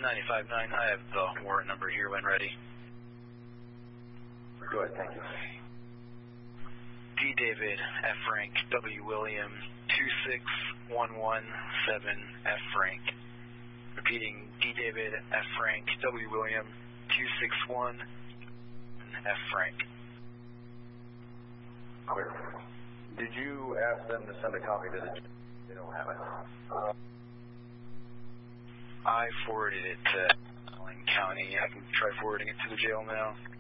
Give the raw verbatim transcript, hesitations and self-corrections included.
ninety-five nine, I have the warrant number here when ready. Go ahead, thank you. D. David, F. Frank, W. William, two six one one seven, F. Frank. Repeating, D. David, F. Frank, W. William, two six one, F. Frank. Clear. Did you ask them to send a copy to the jail? They don't have it. Uh, I forwarded it to Allen County. I can try forwarding it to the jail now.